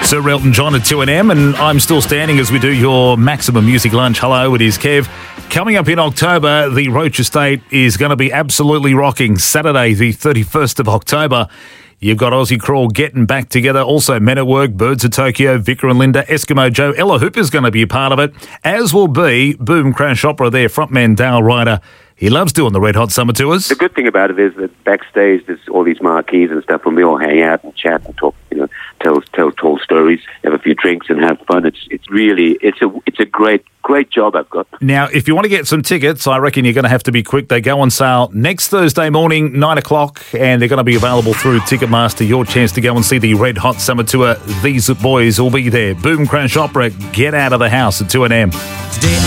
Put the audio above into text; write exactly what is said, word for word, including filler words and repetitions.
Sir Elton John at two N M, and I'm still standing as we do your Maximum Music Lunch. Hello, it is Kev. Coming up in October, the Roach Estate is going to be absolutely rocking. Saturday, the thirty-first of October. You've got Aussie Crawl getting back together. Also, Men at Work, Birds of Tokyo, Vicar and Linda, Eskimo Joe, Ella Hooper's going to be a part of it, as will be Boom Crash Opera, their frontman Dale Ryder. He loves doing the Red Hot Summer Tours. The good thing about it is that backstage there's all these marquees and stuff, and we all hang out and chat and talk, you know, tell tell tall stories, have a few drinks and have fun. It's it's really it's a it's a great great job I've got. Now, if you want to get some tickets, I reckon you're going to have to be quick. They go on sale next Thursday morning, nine o'clock, and they're going to be available through Ticketmaster. Your chance to go and see the Red Hot Summer Tour. These boys will be there. Boom Crash Opera, get out of the house at two N M. Today